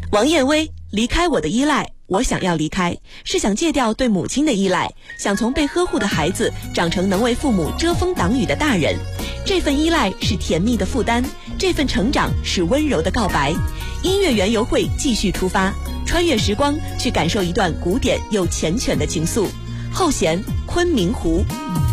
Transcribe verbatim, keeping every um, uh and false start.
王艳薇，离开我的依赖，我想要离开，是想戒掉对母亲的依赖，想从被呵护的孩子长成能为父母遮风挡雨的大人。这份依赖是甜蜜的负担，这份成长是温柔的告白。音乐园游会继续出发，穿越时光，去感受一段古典又缱绻的情愫。后弦，昆明湖。